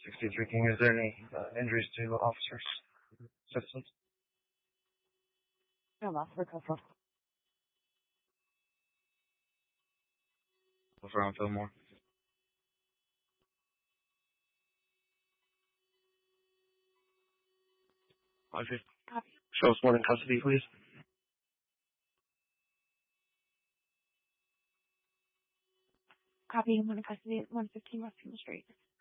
63 King, is there any injuries to officers? Citizens? No, Officer Cuffle. Officer on Fillmore. Okay. Copy. Show us one in custody, please. Copy. I'm in custody at 115 West King Street.